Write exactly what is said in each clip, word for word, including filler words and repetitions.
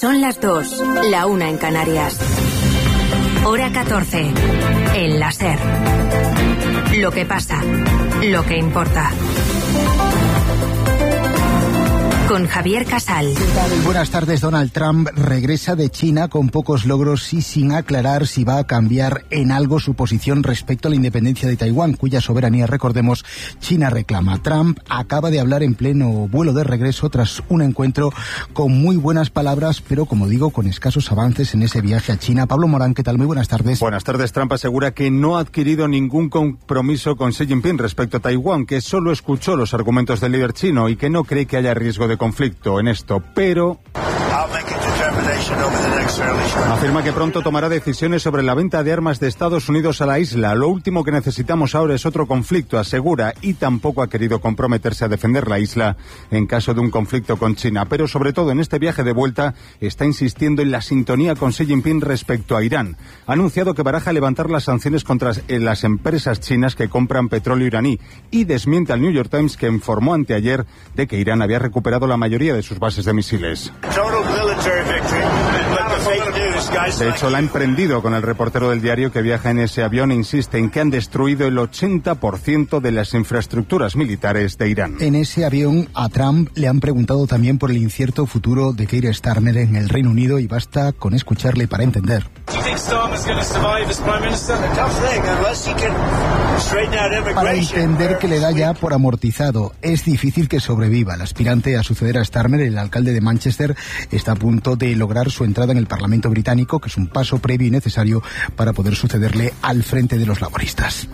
Son las dos, la una en Canarias. Hora catorce. El láser. Lo que pasa, lo que importa. Con Javier Casal. ¿Qué tal? Buenas tardes. Donald Trump regresa de China con pocos logros y sin aclarar si va a cambiar en algo su posición respecto a la independencia de Taiwán, cuya soberanía, recordemos, China reclama. Trump acaba de hablar en pleno vuelo de regreso tras un encuentro con muy buenas palabras, pero como digo, con escasos avances en ese viaje a China. Pablo Morán, ¿qué tal? Muy buenas tardes. Buenas tardes. Trump asegura que no ha adquirido ningún compromiso con Xi Jinping respecto a Taiwán, que solo escuchó los argumentos del líder chino y que no cree que haya riesgo de conflicto en esto, pero afirma que pronto tomará decisiones sobre la venta de armas de Estados Unidos a la isla. Lo último que necesitamos ahora es otro conflicto, asegura, y tampoco ha querido comprometerse a defender la isla en caso de un conflicto con China. Pero sobre todo en este viaje de vuelta está insistiendo en la sintonía con Xi Jinping respecto a Irán. Ha anunciado que baraja levantar las sanciones contra las empresas chinas que compran petróleo iraní y desmiente al New York Times, que informó anteayer de que Irán había recuperado la mayoría de sus bases de misiles. De hecho, la ha emprendido con el reportero del diario que viaja en ese avión e insiste en que han destruido el ochenta por ciento de las infraestructuras militares de Irán. En ese avión a Trump le han preguntado también por el incierto futuro de Keir Starmer en el Reino Unido y basta con escucharle para entender. Para entender que le da ya por amortizado. Es difícil que sobreviva. El aspirante a suceder a Starmer, el alcalde de Manchester, está a punto de lograr su entrada en el Parlamento británico, que es un paso previo y necesario para poder sucederle al frente de los laboristas.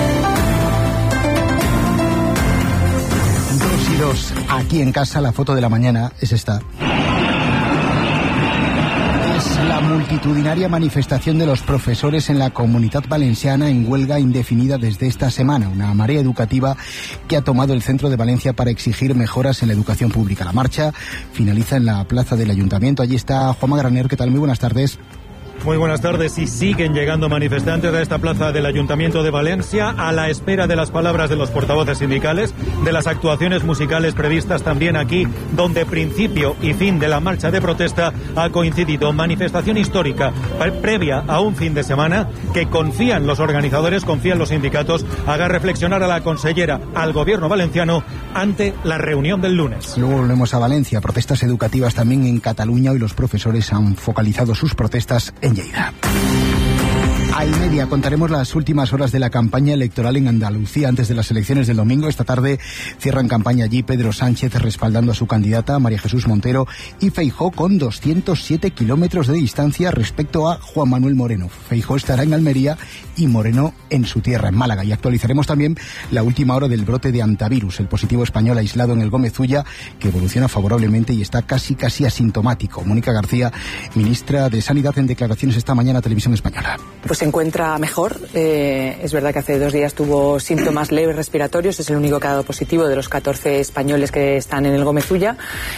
Dos y dos, aquí en casa, la foto de la mañana es esta. La multitudinaria manifestación de los profesores en la Comunitat Valenciana en huelga indefinida desde esta semana, una marea educativa que ha tomado el centro de Valencia para exigir mejoras en la educación pública. La marcha finaliza en la plaza del Ayuntamiento. Allí está Juanma Graner. ¿Qué tal? Muy buenas tardes. Muy buenas tardes. Y siguen llegando manifestantes a esta plaza del Ayuntamiento de Valencia a la espera de las palabras de los portavoces sindicales, de las actuaciones musicales previstas también aquí, donde principio y fin de la marcha de protesta ha coincidido. Manifestación histórica previa a un fin de semana que confían los organizadores, confían los sindicatos, haga reflexionar a la consellera, al gobierno valenciano ante la reunión del lunes. Luego volvemos a Valencia. Protestas educativas también en Cataluña. Hoy los profesores han focalizado sus protestas en Lleida. A y media contaremos las últimas horas de la campaña electoral en Andalucía antes de las elecciones del domingo. Esta tarde cierran campaña allí Pedro Sánchez respaldando a su candidata María Jesús Montero y Feijóo con doscientos siete kilómetros de distancia respecto a Juan Manuel Moreno. Feijóo estará en Almería y Moreno en su tierra, en Málaga. Y actualizaremos también la última hora del brote de antivirus, el positivo español aislado en el Gómez Ulla, que evoluciona favorablemente y está casi casi asintomático. Mónica García, ministra de Sanidad, en declaraciones esta mañana a Televisión Española. Pues se encuentra mejor. Eh, es verdad que hace dos días tuvo síntomas leves respiratorios. Es el único que ha dado positivo de los catorce españoles que están en el Gómez Ulla.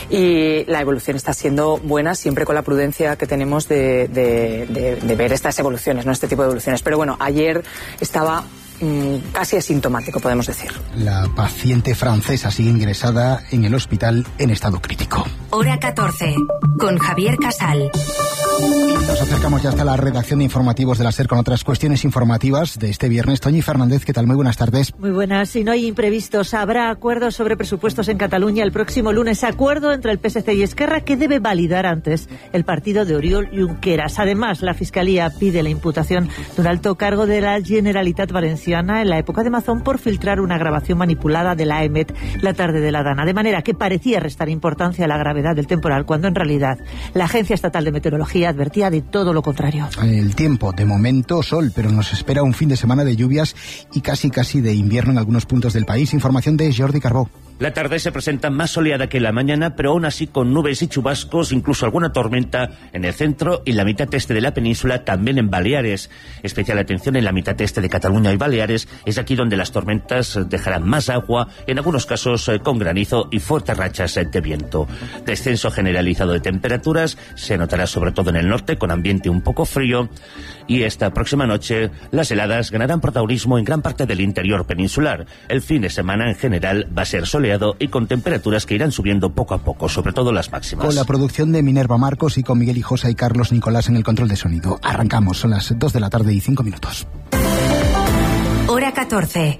Y la evolución está siendo buena, siempre con la prudencia que tenemos de, de, de, de ver estas evoluciones, no este tipo de evoluciones. Pero bueno, ayer estaba mmm, casi asintomático, podemos decir. La paciente francesa sigue ingresada en el hospital en estado crítico. Hora catorce, con Javier Casal. Nos acercamos ya hasta la redacción de informativos de la SER con otras cuestiones informativas de este viernes. Toñi Fernández, ¿qué tal? Muy buenas tardes. Muy buenas. Si no hay imprevistos, habrá acuerdos sobre presupuestos en Cataluña el próximo lunes. Acuerdo entre el P S C y Esquerra que debe validar antes el partido de Oriol Junqueras. Además, la Fiscalía pide la imputación de un alto cargo de la Generalitat Valenciana en la época de Mazón por filtrar una grabación manipulada de la E M E T la tarde de la Dana. De manera que parecía restar importancia a la gravedad del temporal, cuando en realidad la Agencia Estatal de Meteorología advertía de todo lo contrario. El tiempo, de momento sol, pero nos espera un fin de semana de lluvias y casi casi de invierno en algunos puntos del país. Información de Jordi Carbó. La tarde se presenta más soleada que la mañana, pero aún así con nubes y chubascos, incluso alguna tormenta en el centro y la mitad este de la península, también en Baleares. Especial atención en la mitad este de Cataluña y Baleares, es aquí donde las tormentas dejarán más agua, en algunos casos con granizo y fuertes rachas de viento. Descenso generalizado de temperaturas, se notará sobre todo en el norte, con ambiente un poco frío, y esta próxima noche las heladas ganarán protagonismo en gran parte del interior peninsular. El fin de semana en general va a ser soleado soleado y con temperaturas que irán subiendo poco a poco, sobre todo las máximas. Con la producción de Minerva Marcos y con Miguel Hijosa y Carlos Nicolás en el control de sonido. Arrancamos, son las dos de la tarde y cinco minutos. Hora catorce.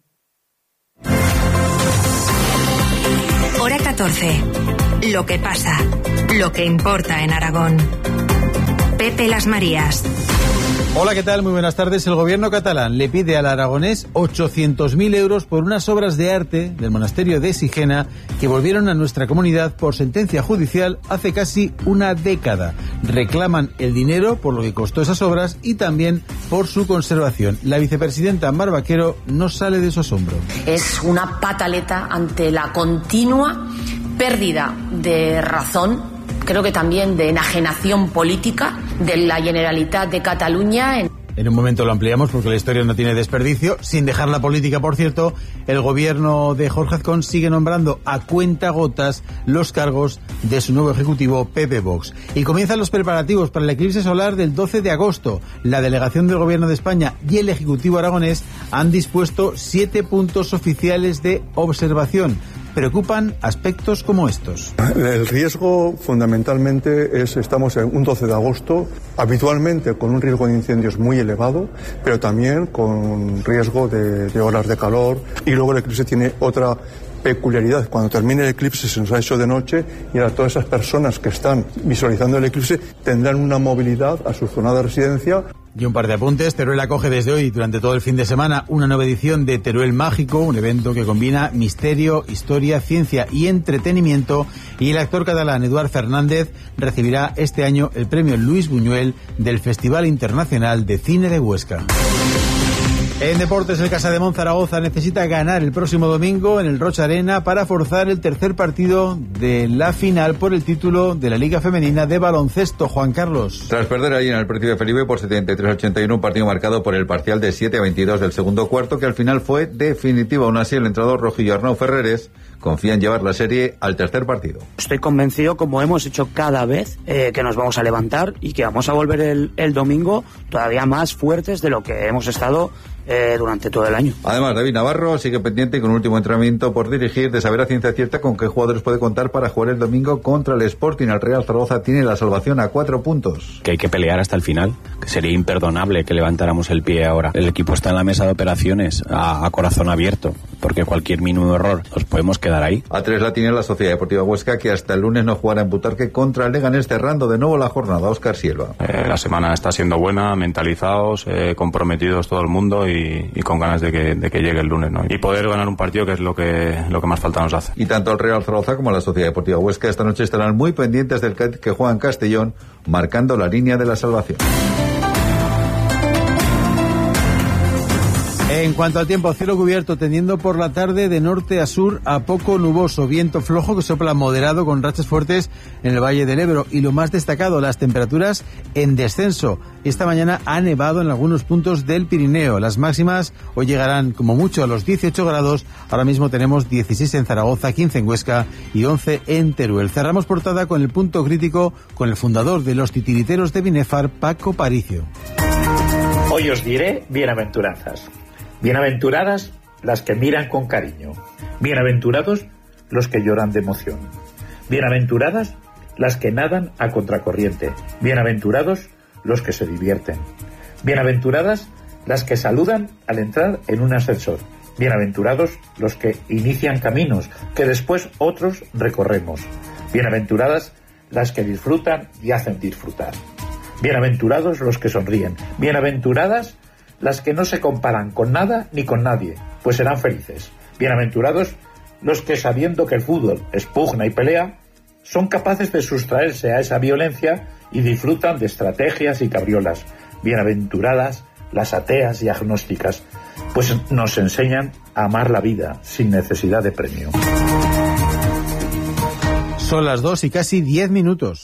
Hora catorce. Lo que pasa, lo que importa en Aragón. Pepe Las Marías. Hola, ¿qué tal? Muy buenas tardes. El gobierno catalán le pide al aragonés ochocientos mil euros por unas obras de arte del monasterio de Sigena que volvieron a nuestra comunidad por sentencia judicial hace casi una década. Reclaman el dinero por lo que costó esas obras y también por su conservación. La vicepresidenta Mar Vaquero no sale de su asombro. Es una pataleta ante la continua pérdida de razón, creo que también de enajenación política de la Generalitat de Cataluña. En un momento lo ampliamos porque la historia no tiene desperdicio. Sin dejar la política, por cierto, el gobierno de Jorge Azcón sigue nombrando a cuentagotas los cargos de su nuevo ejecutivo P P Vox. Y comienzan los preparativos para el eclipse solar del doce de agosto. La delegación del gobierno de España y el ejecutivo aragonés han dispuesto siete puntos oficiales de observación. Preocupan aspectos como estos. El riesgo fundamentalmente es, estamos en un doce de agosto, habitualmente con un riesgo de incendios muy elevado, pero también con riesgo de, de olas de calor, y luego el eclipse tiene otra peculiaridad. Cuando termine el eclipse se nos ha hecho de noche y ahora todas esas personas que están visualizando el eclipse tendrán una movilidad a su zona de residencia. Y un par de apuntes. Teruel acoge desde hoy, durante todo el fin de semana, una nueva edición de Teruel Mágico, un evento que combina misterio, historia, ciencia y entretenimiento. Y el actor catalán Eduard Fernández recibirá este año el premio Luis Buñuel del Festival Internacional de Cine de Huesca. En deportes, el Casademont Zaragoza necesita ganar el próximo domingo en el Rocha Arena para forzar el tercer partido de la final por el título de la Liga Femenina de Baloncesto. Juan Carlos. Tras perder allí en el Príncipe Felipe por setenta y tres a ochenta y uno, un partido marcado por el parcial de siete a veintidós del segundo cuarto, que al final fue definitivo. Aún así, el entrenador rojillo Arnau Ferreres confía en llevar la serie al tercer partido. Estoy convencido, como hemos hecho cada vez, eh, que nos vamos a levantar y que vamos a volver el, el domingo todavía más fuertes de lo que hemos estado eh, durante todo el año. Además, David Navarro sigue pendiente y con un último entrenamiento por dirigir, de saber a ciencia cierta con qué jugadores puede contar para jugar el domingo contra el Sporting. El Real Zaragoza tiene la salvación a cuatro puntos. Que hay que pelear hasta el final, que sería imperdonable que levantáramos el pie ahora. El equipo está en la mesa de operaciones a, a corazón abierto, porque cualquier mínimo error nos podemos quedar ahí. A tres la tiene la Sociedad Deportiva Huesca, que hasta el lunes no jugará en Butarque contra el Leganés, cerrando de nuevo la jornada. Óscar Silva. Eh, la semana está siendo buena, mentalizados, eh, comprometidos todo el mundo y, y con ganas de que, de que llegue el lunes, ¿no? Y poder ganar un partido, que es lo que, lo que más falta nos hace. Y tanto el Real Zaragoza como la Sociedad Deportiva Huesca esta noche estarán muy pendientes del Cádiz, que juega en Castellón, marcando la línea de la salvación. En cuanto al tiempo, cielo cubierto, tendiendo por la tarde de norte a sur a poco nuboso, viento flojo que sopla moderado con rachas fuertes en el Valle del Ebro. Y lo más destacado, las temperaturas en descenso. Esta mañana ha nevado en algunos puntos del Pirineo. Las máximas hoy llegarán como mucho a los dieciocho grados. Ahora mismo tenemos dieciséis en Zaragoza, quince en Huesca y once en Teruel. Cerramos portada con el punto crítico con el fundador de los titiriteros de Binefar, Paco Paricio. Hoy os diré bienaventuranzas. Bienaventuradas las que miran con cariño. Bienaventurados los que lloran de emoción. Bienaventuradas las que nadan a contracorriente. Bienaventurados los que se divierten. Bienaventuradas las que saludan al entrar en un ascensor. Bienaventurados los que inician caminos que después otros recorremos. Bienaventuradas las que disfrutan y hacen disfrutar. Bienaventurados los que sonríen. Bienaventuradas las que no se comparan con nada ni con nadie, pues serán felices. Bienaventurados los que, sabiendo que el fútbol es pugna y pelea, son capaces de sustraerse a esa violencia y disfrutan de estrategias y cabriolas. Bienaventuradas las ateas y agnósticas, pues nos enseñan a amar la vida sin necesidad de premio. Son las dos y casi diez minutos.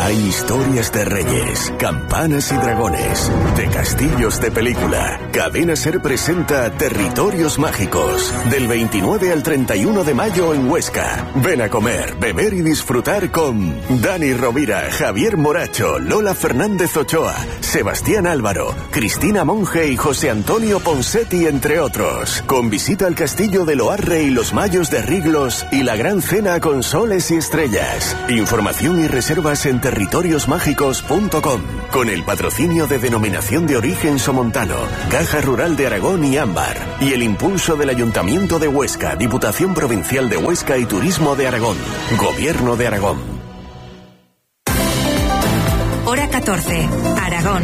Hay historias de reyes, campanas y dragones, de castillos de película. Cadena Ser presenta Territorios Mágicos, del veintinueve al treinta y uno de mayo en Huesca. Ven a comer, beber y disfrutar con Dani Rovira, Javier Moracho, Lola Fernández Ochoa, Sebastián Álvaro, Cristina Monge y José Antonio Ponsetti, entre otros. Con visita al castillo de Loarre y los Mayos de Riglos y la gran cena con soles y estrellas. Información y reservas en territorios mágicos punto com, con el patrocinio de Denominación de Origen Somontano, Caja Rural de Aragón y Ámbar, y el impulso del Ayuntamiento de Huesca, Diputación Provincial de Huesca y Turismo de Aragón, Gobierno de Aragón. Hora catorce, Aragón.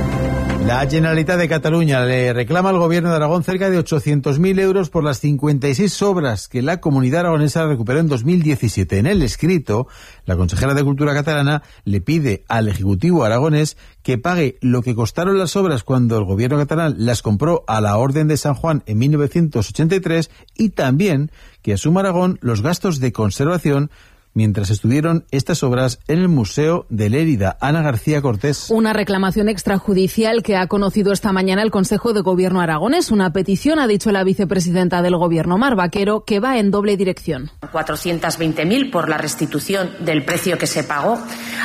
La Generalitat de Cataluña le reclama al Gobierno de Aragón cerca de ochocientos mil euros por las cincuenta y seis obras que la comunidad aragonesa recuperó en dos mil diecisiete. En el escrito, la consejera de Cultura catalana le pide al Ejecutivo aragonés que pague lo que costaron las obras cuando el Gobierno catalán las compró a la Orden de San Juan en mil novecientos ochenta y tres y también que asuma Aragón los gastos de conservación mientras estuvieron estas obras en el Museo de Lérida. Ana García Cortés. Una reclamación extrajudicial que ha conocido esta mañana el Consejo de Gobierno aragonés. Una petición, ha dicho la vicepresidenta del Gobierno, Mar Vaquero, que va en doble dirección. cuatrocientos veinte mil por la restitución del precio que se pagó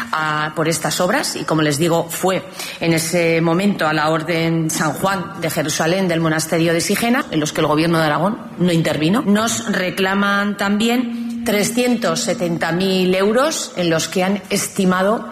a, por estas obras, y como les digo, fue en ese momento a la Orden San Juan de Jerusalén del Monasterio de Sigena, en los que el Gobierno de Aragón no intervino. Nos reclaman también trescientos setenta mil euros en los que han estimado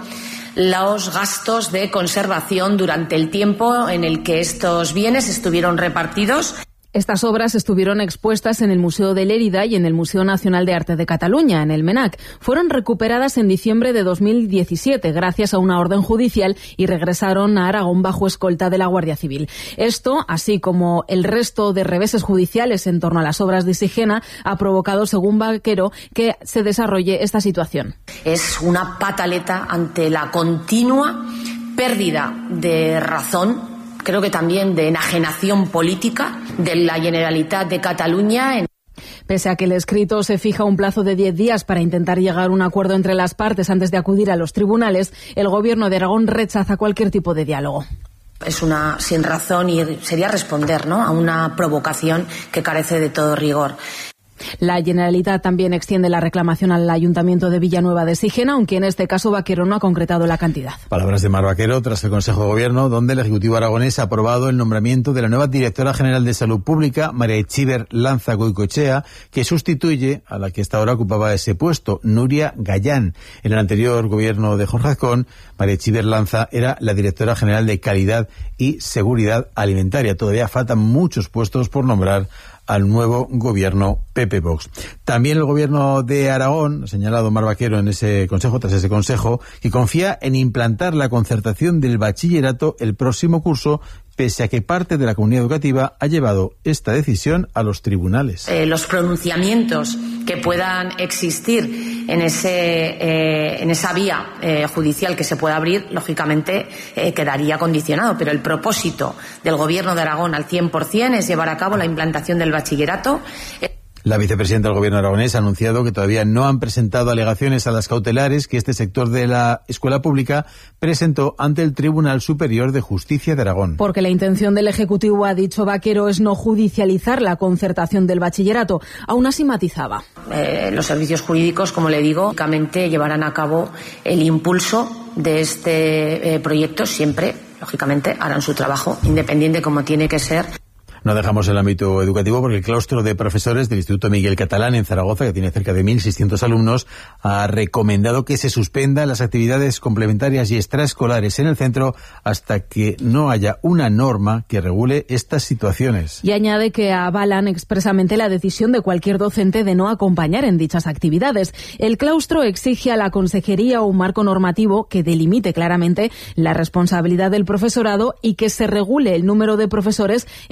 los gastos de conservación durante el tiempo en el que estos bienes estuvieron repartidos. Estas obras estuvieron expuestas en el Museo de Lérida y en el Museo Nacional de Arte de Cataluña, en el MENAC. Fueron recuperadas en diciembre de dos mil diecisiete gracias a una orden judicial y regresaron a Aragón bajo escolta de la Guardia Civil. Esto, así como el resto de reveses judiciales en torno a las obras de Sigena, ha provocado, según Vaquero, que se desarrolle esta situación. Es una pataleta ante la continua pérdida de razón, creo que también de enajenación política de la Generalitat de Cataluña. Pese a que el escrito se fija un plazo de diez días para intentar llegar a un acuerdo entre las partes antes de acudir a los tribunales, el Gobierno de Aragón rechaza cualquier tipo de diálogo. Es una sin razón y sería responder, ¿no?, a una provocación que carece de todo rigor. La Generalitat también extiende la reclamación al Ayuntamiento de Villanueva de Sigena, aunque en este caso Vaquero no ha concretado la cantidad. Palabras de Mar Vaquero tras el Consejo de Gobierno, donde el Ejecutivo aragonés ha aprobado el nombramiento de la nueva Directora General de Salud Pública, María Itziber Lanza Goicoechea, que sustituye a la que hasta ahora ocupaba ese puesto, Nuria Gallán. En el anterior gobierno de Jorge Azcón, María Itziber Lanza era la Directora General de Calidad y Seguridad Alimentaria. Todavía faltan muchos puestos por nombrar al nuevo gobierno P P Vox. También el gobierno de Aragón, ha señalado Mar Vaquero en ese consejo, tras ese consejo, que confía en implantar la concertación del bachillerato el próximo curso, pese a que parte de la comunidad educativa ha llevado esta decisión a los tribunales. Eh, los pronunciamientos que puedan existir en ese eh, en esa vía eh, judicial que se pueda abrir, lógicamente eh, quedaría condicionado, pero el propósito del Gobierno de Aragón al cien por ciento es llevar a cabo la implantación del bachillerato. Eh, La vicepresidenta del Gobierno aragonés ha anunciado que todavía no han presentado alegaciones a las cautelares que este sector de la escuela pública presentó ante el Tribunal Superior de Justicia de Aragón. Porque la intención del Ejecutivo, ha dicho Vaquero, es no judicializar la concertación del bachillerato. Aún así matizaba. Eh, los servicios jurídicos, como le digo, únicamente llevarán a cabo el impulso de este eh, proyecto. Siempre, lógicamente, harán su trabajo independiente como tiene que ser. No dejamos el ámbito educativo porque el claustro de profesores del Instituto Miguel Catalán en Zaragoza, que tiene cerca de mil seiscientos alumnos, ha recomendado que se suspendan las actividades complementarias y extraescolares en el centro hasta que no haya una norma que regule estas situaciones. Y añade que avalan expresamente la decisión de cualquier docente de no acompañar en dichas actividades. El claustro exige a la Consejería un marco normativo que delimite claramente la responsabilidad del profesorado y que se regule el número de profesores en función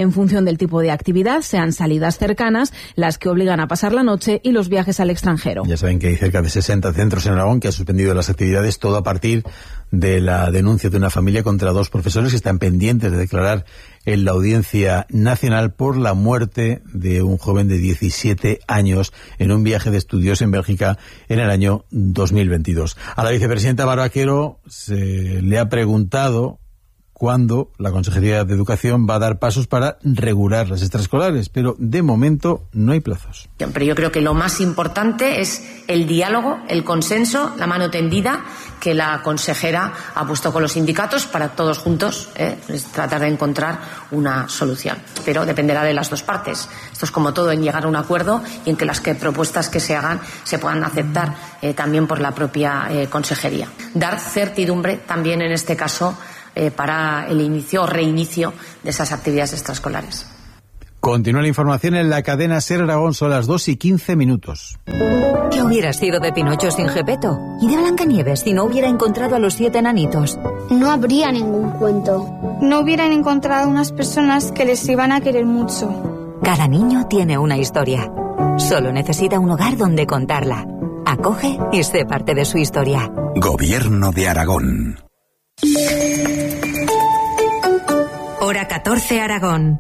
función del tipo de actividad, sean salidas cercanas, las que obligan a pasar la noche y los viajes al extranjero. Ya saben que hay cerca de sesenta centros en Aragón que han suspendido las actividades, todo a partir de la denuncia de una familia contra dos profesores que están pendientes de declarar en la Audiencia Nacional por la muerte de un joven de diecisiete años en un viaje de estudios en Bélgica en el año dos mil veintidós. A la vicepresidenta Barbaquero se le ha preguntado cuándo la Consejería de Educación va a dar pasos para regular las extraescolares, pero de momento no hay plazos. Pero yo creo que lo más importante es el diálogo, el consenso, la mano tendida que la consejera ha puesto con los sindicatos para todos juntos eh, tratar de encontrar una solución. Pero dependerá de las dos partes. Esto es como todo, en llegar a un acuerdo y en que las que, propuestas que se hagan se puedan aceptar eh, también por la propia eh, consejería. Dar certidumbre también en este caso Eh, para el inicio o reinicio de esas actividades extraescolares. Continúa la información en la cadena SER Aragón, son las dos y quince minutos. ¿Qué hubiera sido de Pinocho sin Gepetto? ¿Y de Blancanieves si no hubiera encontrado a los siete enanitos? No habría ningún cuento. No hubieran encontrado unas personas que les iban a querer mucho. Cada niño tiene una historia. Solo necesita un hogar donde contarla. Acoge y sé parte de su historia. Gobierno de Aragón. Hora catorce, Aragón.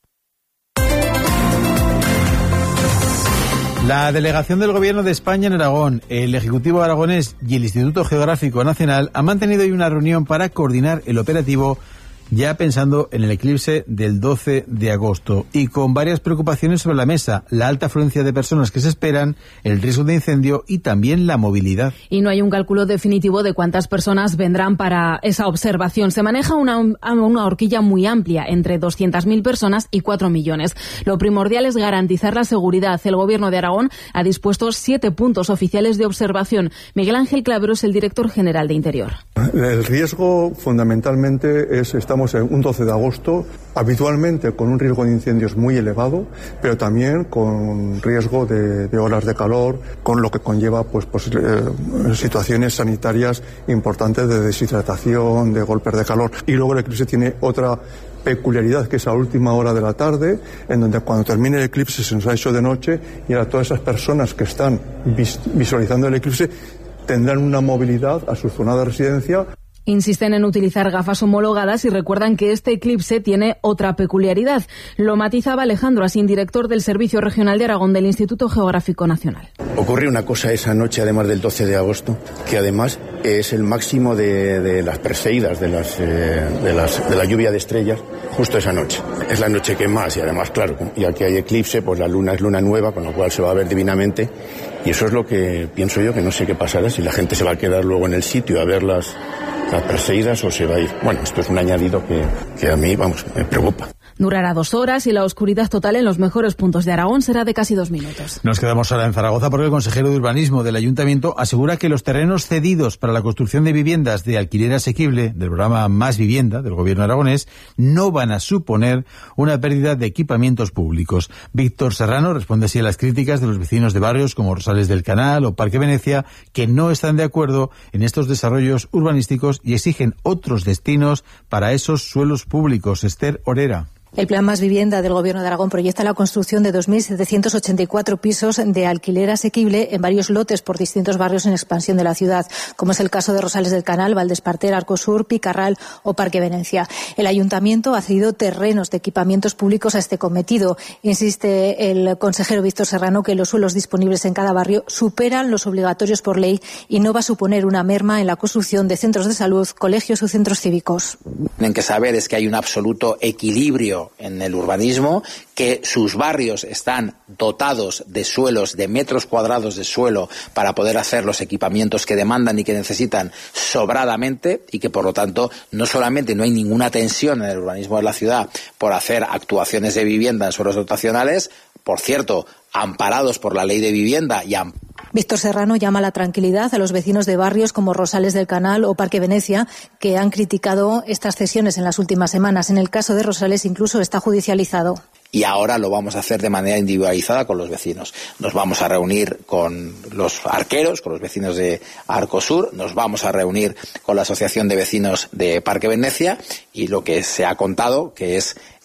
La delegación del Gobierno de España en Aragón, el Ejecutivo aragonés y el Instituto Geográfico Nacional han mantenido hoy una reunión para coordinar el operativo, ya pensando en el eclipse del doce de agosto y con varias preocupaciones sobre la mesa: la alta afluencia de personas que se esperan, el riesgo de incendio y también la movilidad. Y no hay un cálculo definitivo de cuántas personas vendrán para esa observación. Se maneja una, una horquilla muy amplia, entre doscientas mil personas y cuatro millones. Lo primordial es garantizar la seguridad. El Gobierno de Aragón ha dispuesto siete puntos oficiales de observación. Miguel Ángel Clavero es el director general de Interior. El riesgo fundamentalmente es, estamos en un doce de agosto, habitualmente con un riesgo de incendios muy elevado, pero también con riesgo de, de olas de calor, con lo que conlleva pues, pues eh, situaciones sanitarias importantes de deshidratación, de golpes de calor. Y luego el eclipse tiene otra peculiaridad, que es a última hora de la tarde, en donde cuando termine el eclipse se nos ha hecho de noche y ahora todas esas personas que están vis- visualizando el eclipse tendrán una movilidad a su zona de residencia. Insisten en utilizar gafas homologadas y recuerdan que este eclipse tiene otra peculiaridad. Lo matizaba Alejandro Asín, director del Servicio Regional de Aragón del Instituto Geográfico Nacional. Ocurre una cosa esa noche, además del doce de agosto, que además es el máximo de, de las perseidas, de, las, eh, de, las, de la lluvia de estrellas, justo esa noche. Es la noche que más, y además, claro, ya que hay eclipse, pues la luna es luna nueva, con lo cual se va a ver divinamente. Y eso es lo que pienso yo, que no sé qué pasará, si la gente se va a quedar luego en el sitio a ver las, las perseidas o se va a ir. Bueno, esto es un añadido que, que a mí, vamos, me preocupa. Durará dos horas y la oscuridad total en los mejores puntos de Aragón será de casi dos minutos. Nos quedamos ahora en Zaragoza porque el consejero de Urbanismo del Ayuntamiento asegura que los terrenos cedidos para la construcción de viviendas de alquiler asequible del programa Más Vivienda del Gobierno aragonés no van a suponer una pérdida de equipamientos públicos. Víctor Serrano responde así a las críticas de los vecinos de barrios como Rosales del Canal o Parque Venecia, que no están de acuerdo en estos desarrollos urbanísticos y exigen otros destinos para esos suelos públicos. Esther Orera. El Plan Más Vivienda del Gobierno de Aragón proyecta la construcción de dos mil setecientos ochenta y cuatro pisos de alquiler asequible en varios lotes por distintos barrios en expansión de la ciudad, como es el caso de Rosales del Canal, Valdesparter, Arcosur, Picarral o Parque Venecia. El Ayuntamiento ha cedido terrenos de equipamientos públicos a este cometido. Insiste el consejero Víctor Serrano que los suelos disponibles en cada barrio superan los obligatorios por ley y no va a suponer una merma en la construcción de centros de salud, colegios o centros cívicos. Tienen que saber es que hay un absoluto equilibrio en el urbanismo, que sus barrios están dotados de suelos, de metros cuadrados de suelo para poder hacer los equipamientos que demandan y que necesitan sobradamente, y que por lo tanto no solamente no hay ninguna tensión en el urbanismo de la ciudad por hacer actuaciones de vivienda en suelos dotacionales, por cierto, amparados por la ley de vivienda y amparados. Víctor Serrano llama a la tranquilidad a los vecinos de barrios como Rosales del Canal o Parque Venecia, que han criticado estas cesiones en las últimas semanas. En el caso de Rosales incluso está judicializado. Y ahora lo vamos a hacer de manera individualizada con los vecinos. Nos vamos a reunir con los arqueros, con los vecinos de Arcosur, nos vamos a reunir con la Asociación de Vecinos de Parque Venecia, y lo que se ha contado que es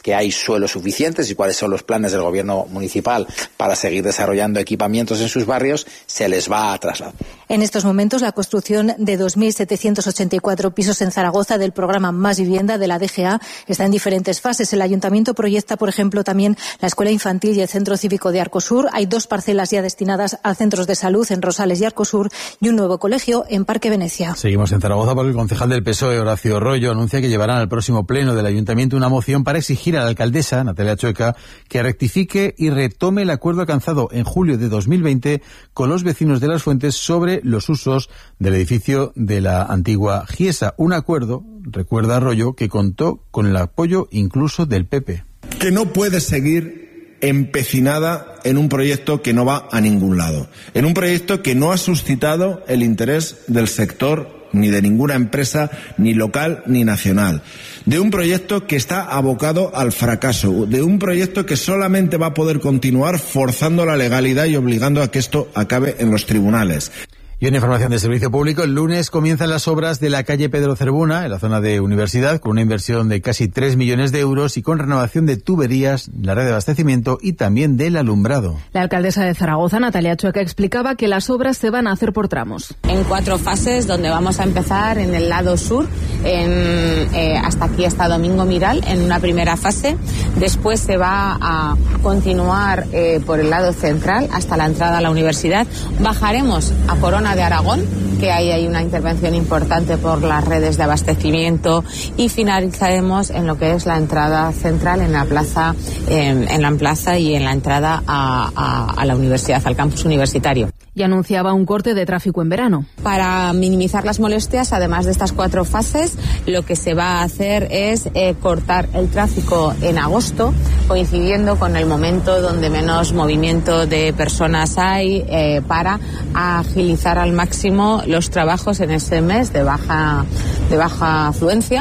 que hay suelos suficientes y cuáles son los planes del gobierno municipal para seguir desarrollando equipamientos en sus barrios, se les va a trasladar. En estos momentos, la construcción de dos mil setecientos ochenta y cuatro pisos en Zaragoza del programa Más Vivienda de la D G A está en diferentes fases. El ayuntamiento proyecta, por ejemplo, también la escuela infantil y el centro cívico de Arcosur. Hay dos parcelas ya destinadas a centros de salud en Rosales y Arcosur y un nuevo colegio en Parque Venecia. Seguimos en Zaragoza porque el concejal del P S O E, Horacio Rollo, anuncia que llevarán al próximo pleno del ayuntamiento una moción para exigir a la alcaldesa, Natalia Chueca, que rectifique y retome el acuerdo alcanzado en julio de dos mil veinte con los vecinos de Las Fuentes sobre los usos del edificio de la antigua Giesa. Un acuerdo, recuerda Arroyo, que contó con el apoyo incluso del P P. Que no puede seguir empecinada en un proyecto que no va a ningún lado, en un proyecto que no ha suscitado el interés del sector ni de ninguna empresa, ni local ni nacional, de un proyecto que está abocado al fracaso, de un proyecto que solamente va a poder continuar forzando la legalidad y obligando a que esto acabe en los tribunales. Y una información de servicio público, el lunes comienzan las obras de la calle Pedro Cervuna, en la zona de Universidad, con una inversión de casi tres millones de euros y con renovación de tuberías, la red de abastecimiento y también del alumbrado. La alcaldesa de Zaragoza, Natalia Chueca, explicaba que las obras se van a hacer por tramos. En cuatro fases, donde vamos a empezar en el lado sur, en, eh, hasta aquí, hasta Domingo Miral, en una primera fase. Después se va a continuar eh, por el lado central, hasta la entrada a la universidad. Bajaremos a Corona de Aragón, que ahí hay una intervención importante por las redes de abastecimiento, y finalizaremos en lo que es la entrada central en la plaza, en, en la plaza y en la entrada a, a, a la universidad, al campus universitario. Y anunciaba un corte de tráfico en verano. Para minimizar las molestias, además de estas cuatro fases, lo que se va a hacer es eh, cortar el tráfico en agosto, coincidiendo con el momento donde menos movimiento de personas hay, eh, para agilizar al máximo los trabajos en ese mes de baja, de baja afluencia.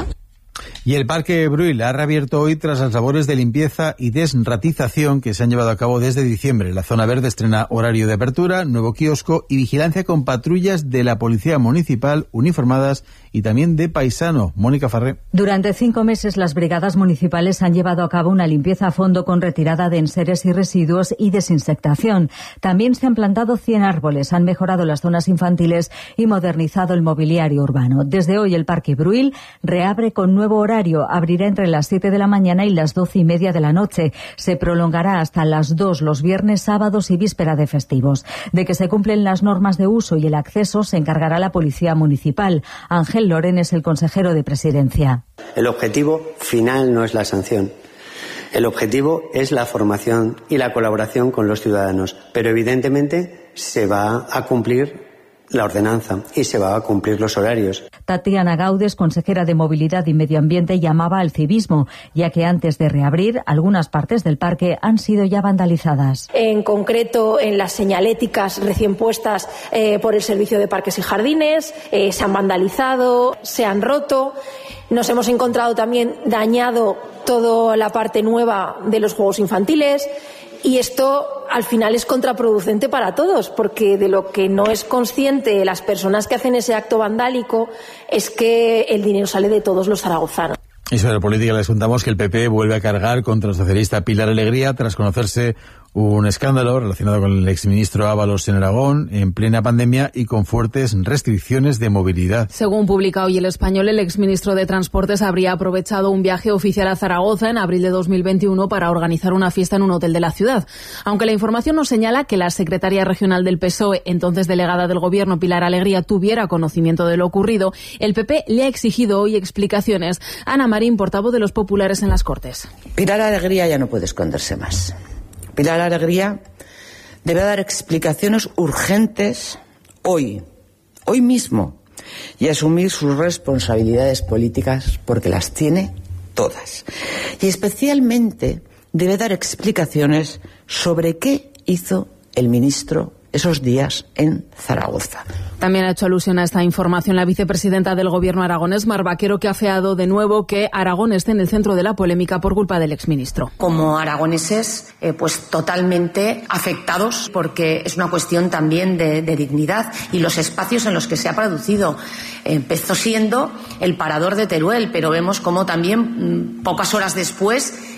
Y el Parque Bruil ha reabierto hoy tras las labores de limpieza y desratización que se han llevado a cabo desde diciembre. La zona verde estrena horario de apertura, nuevo kiosco y vigilancia con patrullas de la Policía Municipal uniformadas y también de paisano. Mónica Farré. Durante cinco meses las brigadas municipales han llevado a cabo una limpieza a fondo con retirada de enseres y residuos y desinsectación. También se han plantado cien árboles, han mejorado las zonas infantiles y modernizado el mobiliario urbano. Desde hoy el Parque Bruil reabre con nuevo horario. Abrirá entre las siete de la mañana y las doce y media de la noche. Se prolongará hasta las dos los viernes, sábados y víspera de festivos. De que se cumplen las normas de uso y el acceso se encargará la Policía Municipal. Ángel Loren es el consejero de Presidencia. El objetivo final no es la sanción. El objetivo es la formación y la colaboración con los ciudadanos. Pero evidentemente se va a cumplir la ordenanza y se va a cumplir los horarios. Tatiana Gaudes, consejera de Movilidad y Medio Ambiente, llamaba al civismo, ya que antes de reabrir, algunas partes del parque han sido ya vandalizadas. En concreto, en las señaléticas recién puestas eh, por el Servicio de Parques y Jardines, eh, se han vandalizado, se han roto. Nos hemos encontrado también dañado toda la parte nueva de los juegos infantiles. Y esto al final es contraproducente para todos, porque de lo que no es consciente las personas que hacen ese acto vandálico es que el dinero sale de todos los zaragozanos. Y sobre política les contamos que el P P vuelve a cargar contra el socialista Pilar Alegría tras conocerse un escándalo relacionado con el exministro Ábalos en Aragón en plena pandemia y con fuertes restricciones de movilidad. Según publica hoy El Español, el exministro de Transportes habría aprovechado un viaje oficial a Zaragoza en abril de dos mil veintiuno para organizar una fiesta en un hotel de la ciudad. Aunque la información no señala que la secretaria regional del P S O E, entonces delegada del Gobierno, Pilar Alegría, tuviera conocimiento de lo ocurrido, el P P le ha exigido hoy explicaciones. Ana Marín, portavoz de los populares en las Cortes. Pilar Alegría ya no puede esconderse más. Pilar Alegría debe dar explicaciones urgentes hoy, hoy mismo, y asumir sus responsabilidades políticas porque las tiene todas. Y especialmente debe dar explicaciones sobre qué hizo el ministro esos días en Zaragoza. También ha hecho alusión a esta información la vicepresidenta del Gobierno aragonés, Mar Vaquero, que ha afeado de nuevo que Aragón esté en el centro de la polémica por culpa del exministro. Como aragoneses, eh, pues totalmente afectados, porque es una cuestión también de, de dignidad y los espacios en los que se ha producido. Empezó siendo el parador de Teruel, pero vemos cómo también, pocas horas después,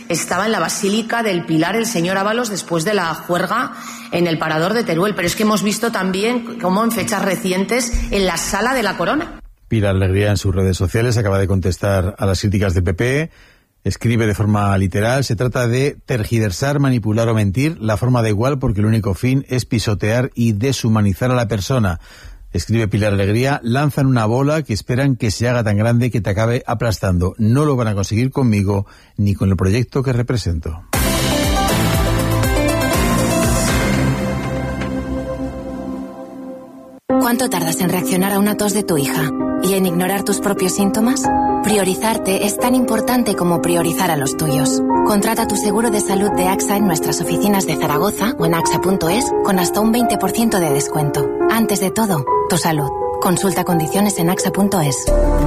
estaba en la Basílica del Pilar el señor Ábalos después de la juerga en el Parador de Teruel. Pero es que hemos visto también cómo en fechas recientes en la Sala de la Corona. Pilar Alegría en sus redes sociales acaba de contestar a las críticas del P P. Escribe de forma literal: se trata de tergiversar, manipular o mentir. La forma da igual porque el único fin es pisotear y deshumanizar a la persona. Escribe Pilar Alegría: lanzan una bola que esperan que se haga tan grande que te acabe aplastando. No lo van a conseguir conmigo ni con el proyecto que represento. ¿Cuánto tardas en reaccionar a una tos de tu hija? ¿Y en ignorar tus propios síntomas? Priorizarte es tan importante como priorizar a los tuyos. Contrata tu seguro de salud de AXA en nuestras oficinas de Zaragoza o en axa punto es con hasta un veinte por ciento de descuento. Antes de todo, tu salud. Consulta condiciones en axa punto es.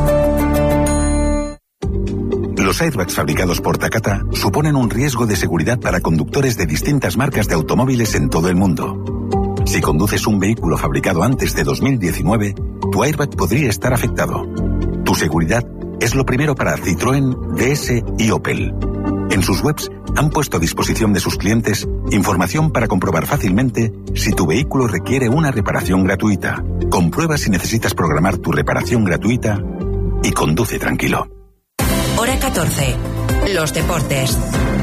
Los airbags fabricados por Takata suponen un riesgo de seguridad para conductores de distintas marcas de automóviles en todo el mundo. Si conduces un vehículo fabricado antes de dos mil diecinueve, tu airbag podría estar afectado. Tu seguridad es lo primero para Citroën, D S y Opel. En sus webs han puesto a disposición de sus clientes información para comprobar fácilmente si tu vehículo requiere una reparación gratuita. Comprueba si necesitas programar tu reparación gratuita y conduce tranquilo. Hora catorce. Los deportes.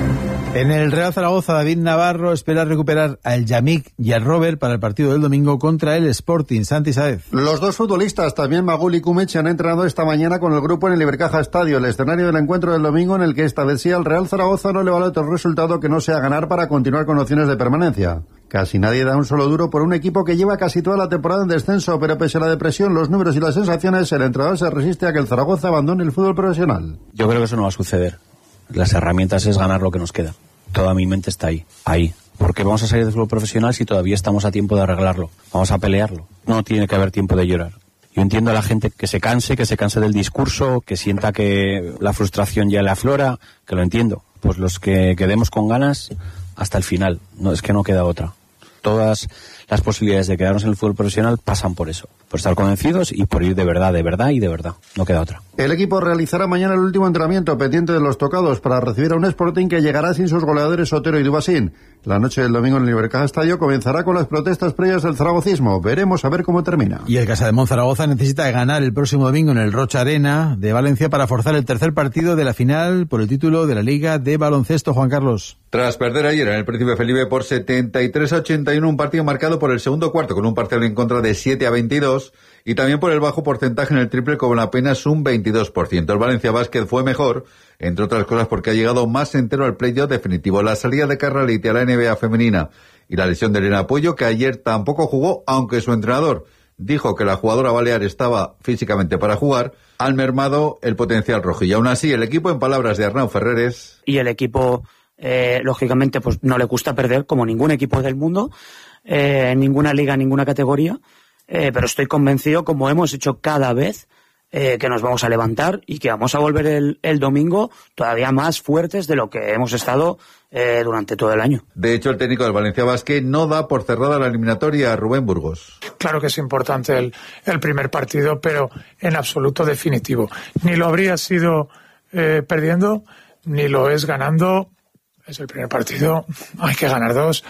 En el Real Zaragoza, David Navarro espera recuperar al Yamik y al Robert para el partido del domingo contra el Sporting. Santi Sáez. Los dos futbolistas, también Magul y Kumech, han entrenado esta mañana con el grupo en el Ibercaja Estadio, el escenario del encuentro del domingo, en el que esta vez sí al Real Zaragoza no le vale otro resultado que no sea ganar para continuar con opciones de permanencia. Casi nadie da un solo duro por un equipo que lleva casi toda la temporada en descenso, pero pese a la depresión, los números y las sensaciones, el entrenador se resiste a que el Zaragoza abandone el fútbol profesional. Yo creo que eso no va a suceder. Las herramientas es ganar lo que nos queda. Toda mi mente está ahí, ahí. ¿Por qué vamos a salir del fútbol profesional si todavía estamos a tiempo de arreglarlo? Vamos a pelearlo. No tiene que haber tiempo de llorar. Yo entiendo a la gente que se canse, que se canse del discurso, que sienta que la frustración ya le aflora, que lo entiendo. Pues los que quedemos con ganas hasta el final. No, es que no queda otra. Todas las posibilidades de quedarnos en el fútbol profesional pasan por eso, por estar convencidos y por ir de verdad, de verdad y de verdad. No queda otra. El equipo realizará mañana el último entrenamiento pendiente de los tocados para recibir a un Sporting que llegará sin sus goleadores Otero y Dubasín. La noche del domingo en el Ibercaja Estadio comenzará con las protestas previas del zaragocismo. Veremos a ver cómo termina. Y el Casademont Zaragoza necesita ganar el próximo domingo en el Rocha Arena de Valencia para forzar el tercer partido de la final por el título de la Liga de Baloncesto. Juan Carlos. Tras perder ayer en el Príncipe Felipe por setenta y tres a ochenta y uno, un partido marcado por el segundo cuarto con un parcial en contra de siete a veintidós y también por el bajo porcentaje en el triple con apenas un veintidós por ciento. El Valencia Basket fue mejor, entre otras cosas porque ha llegado más entero al playoff definitivo. La salida de Carralite a la N B A femenina y la lesión de Elena Puello, que ayer tampoco jugó, aunque su entrenador dijo que la jugadora balear estaba físicamente para jugar, han mermado el potencial rojo. Y aún así, el equipo, en palabras de Arnau Ferreres... Y el equipo, eh, lógicamente, pues no le gusta perder, como ningún equipo del mundo, eh, en ninguna liga, en ninguna categoría, eh, pero estoy convencido, como hemos hecho cada vez, eh, que nos vamos a levantar y que vamos a volver el, el domingo todavía más fuertes de lo que hemos estado eh, durante todo el año. De hecho, el técnico del Valencia Basket no da por cerrada la eliminatoria a Rubén Burgos. Claro que es importante el, el primer partido, pero en absoluto definitivo. Ni lo habría sido eh, perdiendo, ni lo es ganando. Es el primer partido, hay que ganar dos.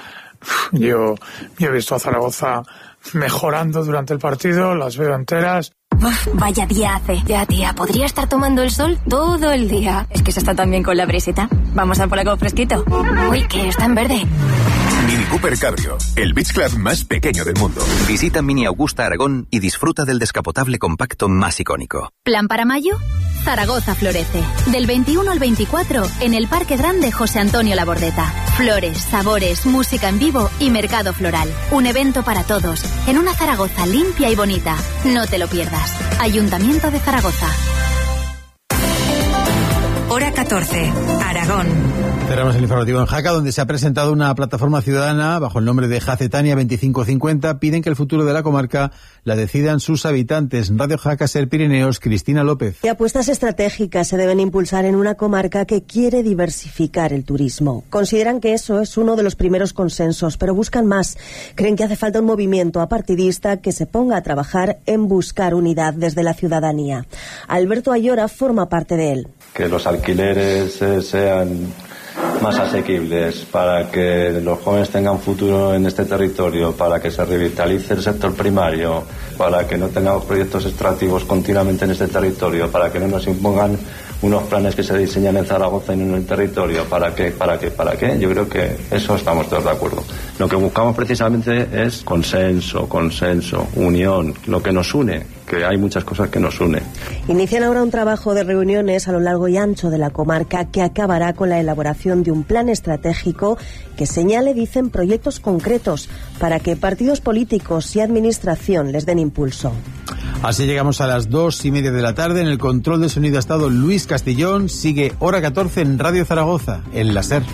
Yo, yo he visto a Zaragoza mejorando durante el partido, las veo enteras. Uf, vaya día hace. Ya, tía, podría estar tomando el sol todo el día. Es que se está tan bien con la brisita. Vamos a por algo fresquito. Uy, que está en verde. Mini Cooper Cabrio, el beach club más pequeño del mundo. Visita Mini Augusta Aragón y disfruta del descapotable compacto más icónico. ¿Plan para mayo? Zaragoza florece. Del veintiuno al veinticuatro en el Parque Grande José Antonio Labordeta. Flores, sabores, música en vivo y mercado floral. Un evento para todos, en una Zaragoza limpia y bonita. No te lo pierdas. Ayuntamiento de Zaragoza. Hora catorce, Aragón. Cerramos el informativo en Jaca, donde se ha presentado una plataforma ciudadana bajo el nombre de Jacetania veinticinco cincuenta. Piden que el futuro de la comarca la decidan sus habitantes. Radio Jaca, Ser Pirineos, Cristina López. Y apuestas estratégicas se deben impulsar en una comarca que quiere diversificar el turismo. Consideran que eso es uno de los primeros consensos, pero buscan más. Creen que hace falta un movimiento apartidista que se ponga a trabajar en buscar unidad desde la ciudadanía. Alberto Ayora forma parte de él. Que los alquileres eh, sean más asequibles, para que los jóvenes tengan futuro en este territorio, para que se revitalice el sector primario, para que no tengamos proyectos extractivos continuamente en este territorio, para que no nos impongan unos planes que se diseñan en Zaragoza y no en el territorio. ¿Para qué? ¿Para qué? ¿Para qué? Yo creo que eso estamos todos de acuerdo. Lo que buscamos precisamente es consenso, consenso, unión, lo que nos une, que hay muchas cosas que nos unen. Inician ahora un trabajo de reuniones a lo largo y ancho de la comarca que acabará con la elaboración de un plan estratégico que señale, dicen, proyectos concretos para que partidos políticos y administración les den impulso. Así llegamos a las dos y media de la tarde. En el control de sonido ha estado Luis Castillón. Sigue Hora catorce en Radio Zaragoza, en la SER.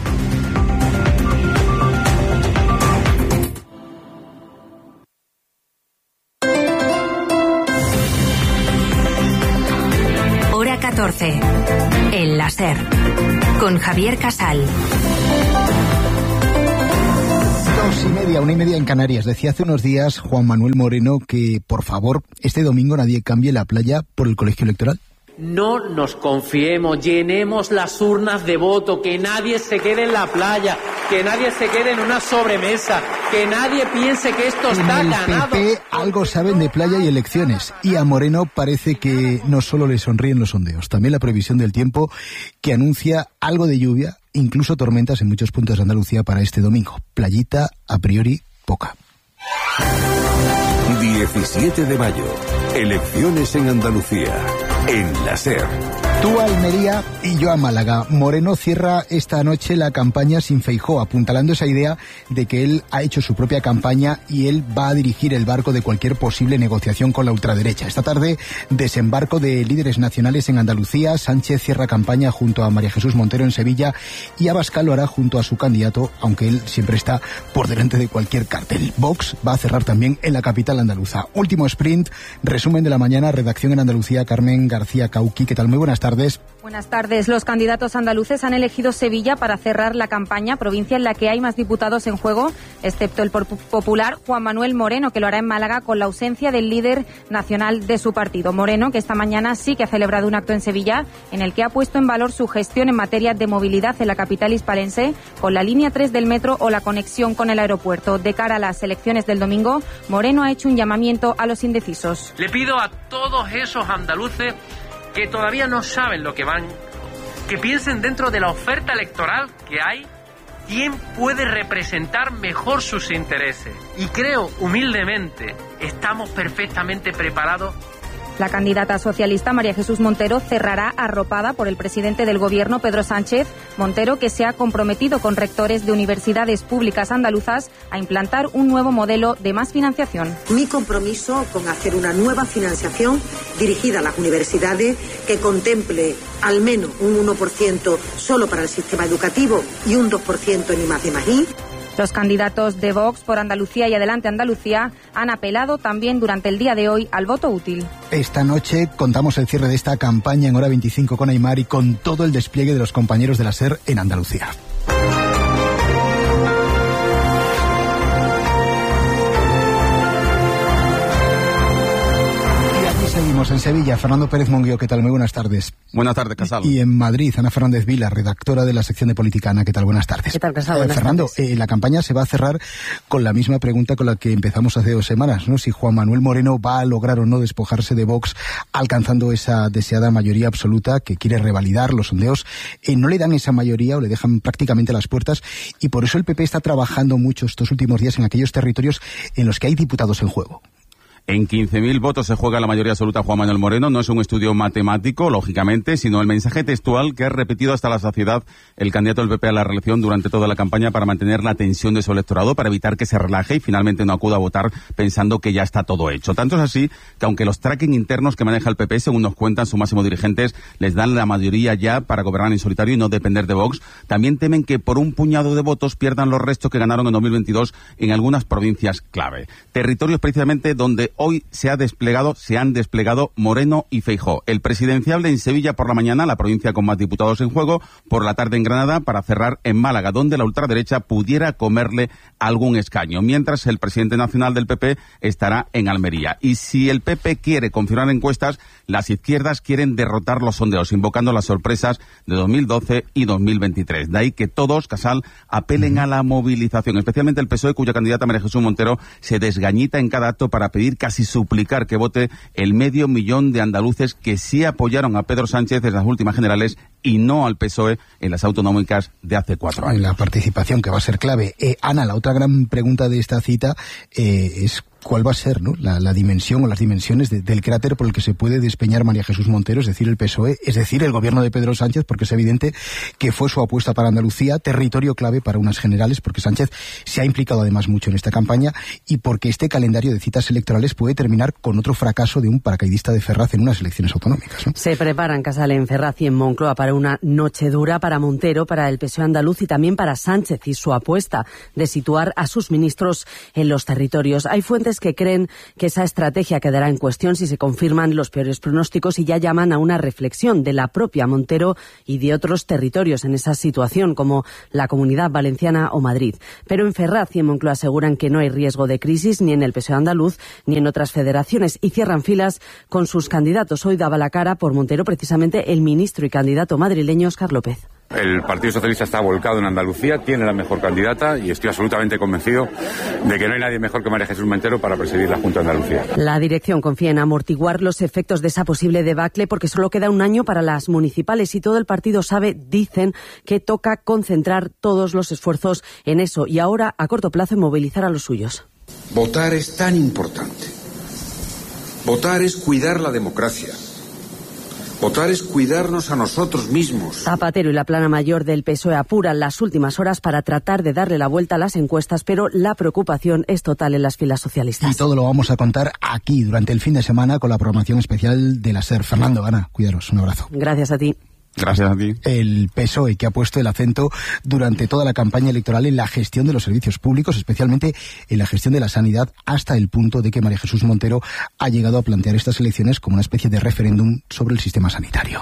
Hora catorce, en la SER, con Javier Casal. Dos y media, una y media en Canarias. Decía hace unos días Juan Manuel Moreno que, por favor, este domingo nadie cambie la playa por el colegio electoral. No nos confiemos, llenemos las urnas de voto, que nadie se quede en la playa, que nadie se quede en una sobremesa, que nadie piense que esto está ganado. En el P P algo saben de playa y elecciones, y a Moreno parece que no solo le sonríen los sondeos, también la previsión del tiempo que anuncia algo de lluvia, incluso tormentas en muchos puntos de Andalucía para este domingo. Playita, a priori, poca. diecisiete de mayo, elecciones en Andalucía, en la SER. Tú a Almería y yo a Málaga. Moreno cierra esta noche la campaña sin Feijóo, apuntalando esa idea de que él ha hecho su propia campaña y él va a dirigir el barco de cualquier posible negociación con la ultraderecha. Esta tarde, desembarco de líderes nacionales en Andalucía. Sánchez cierra campaña junto a María Jesús Montero en Sevilla y Abascal lo hará junto a su candidato, aunque él siempre está por delante de cualquier cartel. Vox va a cerrar también en la capital andaluza. Último sprint, resumen de la mañana, redacción en Andalucía, Carmen García Cauqui. ¿Qué tal? Muy buenas tardes. Buenas tardes. Los candidatos andaluces han elegido Sevilla para cerrar la campaña, provincia en la que hay más diputados en juego, excepto el popular Juan Manuel Moreno, que lo hará en Málaga con la ausencia del líder nacional de su partido. Moreno, que esta mañana sí que ha celebrado un acto en Sevilla en el que ha puesto en valor su gestión en materia de movilidad en la capital hispalense, con la línea tres del metro o la conexión con el aeropuerto. De cara a las elecciones del domingo, Moreno ha hecho un llamamiento a los indecisos. Le pido a todos esos andaluces que todavía no saben lo que van, que piensen dentro de la oferta electoral que hay, quién puede representar mejor sus intereses. Y creo, humildemente, estamos perfectamente preparados. La candidata socialista María Jesús Montero cerrará arropada por el presidente del Gobierno, Pedro Sánchez. Montero, que se ha comprometido con rectores de universidades públicas andaluzas a implantar un nuevo modelo de más financiación. Mi compromiso con hacer una nueva financiación dirigida a las universidades que contemple al menos un uno por ciento solo para el sistema educativo y un dos por ciento en I más D más I. Los candidatos de Vox por Andalucía y Adelante Andalucía han apelado también durante el día de hoy al voto útil. Esta noche contamos el cierre de esta campaña en Hora veinticinco con Aymar y con todo el despliegue de los compañeros de la SER en Andalucía. Seguimos en Sevilla. Fernando Pérez Monguio, ¿qué tal? Muy buenas tardes. Buenas tardes, Casal. Y en Madrid, Ana Fernández Vila, redactora de la sección de Política. Ana, ¿qué tal? Buenas tardes. ¿Qué tal, Casal? Buenas eh, Fernando, tardes. Eh, la campaña se va a cerrar con la misma pregunta con la que empezamos hace dos semanas, ¿no? Si Juan Manuel Moreno va a lograr o no despojarse de Vox, alcanzando esa deseada mayoría absoluta que quiere revalidar. Los sondeos eh, no le dan esa mayoría o le dejan prácticamente las puertas, y por eso el P P está trabajando mucho estos últimos días en aquellos territorios en los que hay diputados en juego. En quince mil votos se juega la mayoría absoluta Juan Manuel Moreno. No es un estudio matemático, lógicamente, sino el mensaje textual que ha repetido hasta la saciedad el candidato del P P a la reelección durante toda la campaña para mantener la tensión de su electorado, para evitar que se relaje y finalmente no acuda a votar pensando que ya está todo hecho. Tanto es así que aunque los tracking internos que maneja el P P, según nos cuentan sus máximos dirigentes, les dan la mayoría ya para gobernar en solitario y no depender de Vox, también temen que por un puñado de votos pierdan los restos que ganaron en dos mil veintidós en algunas provincias clave. Territorios precisamente donde hoy se ha desplegado, se han desplegado Moreno y Feijóo. El presidenciable en Sevilla por la mañana, la provincia con más diputados en juego, por la tarde en Granada, para cerrar en Málaga, donde la ultraderecha pudiera comerle algún escaño, mientras el presidente nacional del P P estará en Almería. Y si el P P quiere confirmar encuestas, las izquierdas quieren derrotar los sondeos, invocando las sorpresas de dos mil doce y dos mil veintitrés. De ahí que todos, Casal, apelen a la movilización, especialmente el P S O E, cuya candidata María Jesús Montero se desgañita en cada acto para pedir, casi suplicar, que vote el medio millón de andaluces que sí apoyaron a Pedro Sánchez en las últimas generales y no al P S O E en las autonómicas de hace cuatro años. La participación, que va a ser clave. Eh, Ana, la otra gran pregunta de esta cita eh, es cuál va a ser, ¿no?, la, la dimensión o las dimensiones de, del cráter por el que se puede despeñar María Jesús Montero, es decir, el P S O E, es decir, el gobierno de Pedro Sánchez, porque es evidente que fue su apuesta para Andalucía, territorio clave para unas generales, porque Sánchez se ha implicado además mucho en esta campaña y porque este calendario de citas electorales puede terminar con otro fracaso de un paracaidista de Ferraz en unas elecciones autonómicas, ¿no? Se preparan, Casal, en Ferraz y en Moncloa para una noche dura para Montero, para el P S O E andaluz y también para Sánchez y su apuesta de situar a sus ministros en los territorios. Hay fuentes que creen que esa estrategia quedará en cuestión si se confirman los peores pronósticos y ya llaman a una reflexión de la propia Montero y de otros territorios en esa situación, como la Comunidad Valenciana o Madrid. Pero en Ferraz y en Moncloa aseguran que no hay riesgo de crisis ni en el P S O E andaluz ni en otras federaciones y cierran filas con sus candidatos. Hoy daba la cara por Montero precisamente el ministro y candidato madrileño Óscar López. El Partido Socialista está volcado en Andalucía, tiene la mejor candidata y estoy absolutamente convencido de que no hay nadie mejor que María Jesús Montero para presidir la Junta de Andalucía. La dirección confía en amortiguar los efectos de esa posible debacle porque solo queda un año para las municipales y todo el partido sabe, dicen, que toca concentrar todos los esfuerzos en eso y ahora, a corto plazo, en movilizar a los suyos. Votar es tan importante. Votar es cuidar la democracia. Votar es cuidarnos a nosotros mismos. Zapatero y la plana mayor del P S O E apuran las últimas horas para tratar de darle la vuelta a las encuestas, pero la preocupación es total en las filas socialistas. Y todo lo vamos a contar aquí durante el fin de semana con la programación especial de la SER. Fernando, Ana, cuidaros, un abrazo. Gracias a ti. Gracias a ti. El P S O E, que ha puesto el acento durante toda la campaña electoral en la gestión de los servicios públicos, especialmente en la gestión de la sanidad, hasta el punto de que María Jesús Montero ha llegado a plantear estas elecciones como una especie de referéndum sobre el sistema sanitario.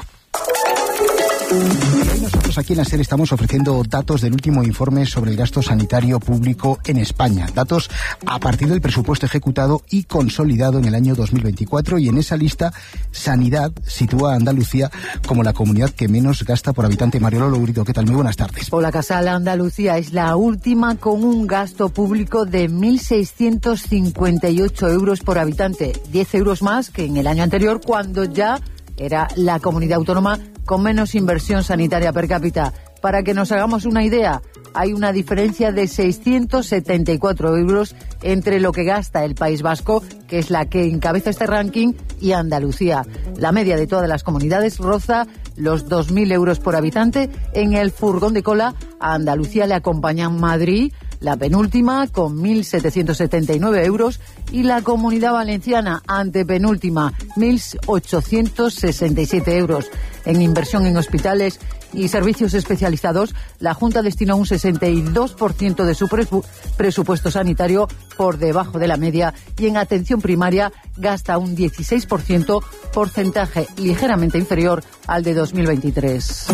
Y nosotros aquí en la SER estamos ofreciendo datos del último informe sobre el gasto sanitario público en España. Datos a partir del presupuesto ejecutado y consolidado en el año dos mil veinticuatro, y en esa lista Sanidad sitúa a Andalucía como la comunidad que menos gasta por habitante. Mariola Lourido, ¿qué tal? Muy buenas tardes. Hola, Casal. Andalucía es la última con un gasto público de mil seiscientos cincuenta y ocho euros por habitante, diez euros más que en el año anterior, cuando ya era la comunidad autónoma con menos inversión sanitaria per cápita. Para que nos hagamos una idea, hay una diferencia de seiscientos setenta y cuatro euros entre lo que gasta el País Vasco, que es la que encabeza este ranking, y Andalucía. La media de todas las comunidades roza los dos mil euros por habitante. En el furgón de cola a Andalucía le acompañan Madrid, la penúltima, con mil setecientos setenta y nueve euros, y la Comunidad Valenciana, antepenúltima, mil ochocientos sesenta y siete euros. En inversión en hospitales y servicios especializados, la Junta destinó un sesenta y dos por ciento de su presu- presupuesto sanitario, por debajo de la media, y en atención primaria gasta un dieciséis por ciento, porcentaje ligeramente inferior al de dos mil veintitrés.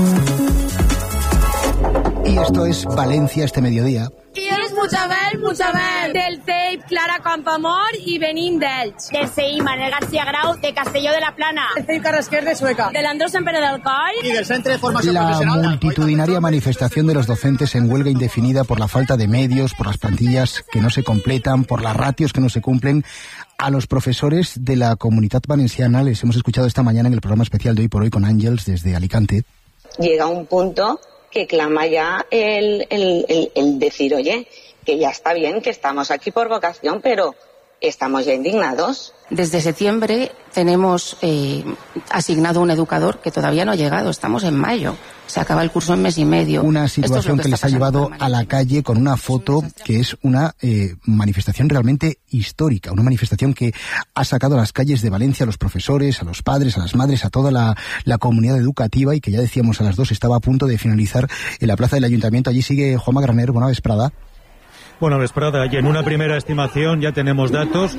Y esto es Valencia este mediodía. I és Puigdemont, Puigdemont, del C E I P Clara Campoamor i venim d'Elx. Del C I Manuel García Grau de Castelló de la Plana. Del C I P Carrasquer de Sueca. Del Andrés Empere del Coll. Y del Centre de Formación Profesional. La multitudinaria manifestación de los docentes en huelga indefinida por la falta de medios, por las plantillas que no se completan, por las ratios que no se cumplen. A los profesores de la Comunitat Valenciana les hemos escuchado esta mañana en el programa especial de Hoy por Hoy con Ángels desde Alicante. Llega un punto que clama ya el, el, el, el decir, oye, que ya está bien, que estamos aquí por vocación, pero estamos ya indignados. Desde septiembre tenemos eh, asignado un educador que todavía no ha llegado, estamos en mayo. Se acaba el curso en mes y medio. Una situación que, que les ha llevado a la calle con una foto que es una eh, manifestación realmente histórica, una manifestación que ha sacado a las calles de Valencia a los profesores, a los padres, a las madres, a toda la, la comunidad educativa, y que ya decíamos a las dos estaba a punto de finalizar en la plaza del Ayuntamiento. Allí sigue Juanma Graner. Buena vesprada. Buena vesprada, y en una primera estimación ya tenemos datos.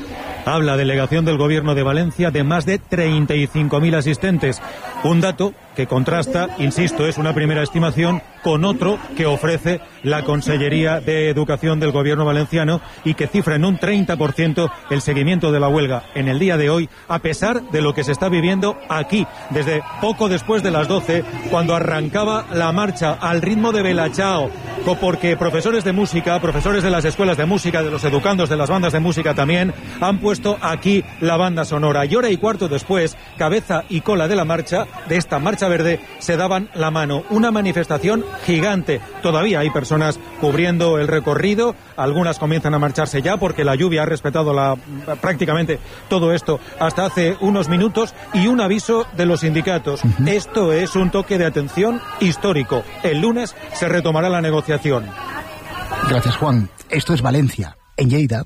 habla delegación del Gobierno de Valencia de más de treinta y cinco mil asistentes. Un dato que contrasta, insisto, es una primera estimación, con otro que ofrece la Consellería de Educación del Gobierno valenciano y que cifra en un treinta por ciento el seguimiento de la huelga en el día de hoy, a pesar de lo que se está viviendo aquí, desde poco después de las doce, cuando arrancaba la marcha al ritmo de Bella Ciao, porque profesores de música, profesores de las escuelas de música, de los educandos de las bandas de música también, han puesto aquí la banda sonora. Y hora y cuarto después, cabeza y cola de la marcha, de esta marcha verde, se daban la mano. Una manifestación gigante. Todavía hay personas cubriendo el recorrido, algunas comienzan a marcharse ya porque la lluvia ha respetado la, prácticamente todo esto hasta hace unos minutos, y un aviso de los sindicatos. Uh-huh. Esto es un toque de atención histórico. El lunes se retomará la negociación. Gracias, Juan. Esto es Valencia, en Lleida.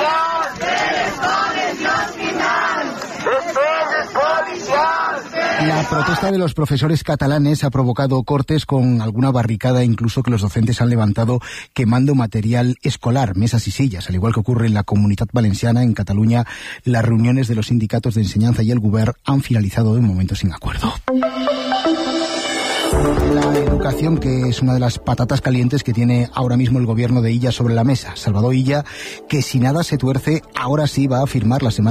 La protesta de los profesores catalanes ha provocado cortes con alguna barricada, incluso que los docentes han levantado quemando material escolar, mesas y sillas. Al igual que ocurre en la Comunitat Valenciana, en Cataluña, las reuniones de los sindicatos de enseñanza y el Govern han finalizado de momento sin acuerdo. La educación, que es una de las patatas calientes que tiene ahora mismo el gobierno de Illa sobre la mesa. Salvador Illa, que si nada se tuerce, ahora sí va a firmar la semana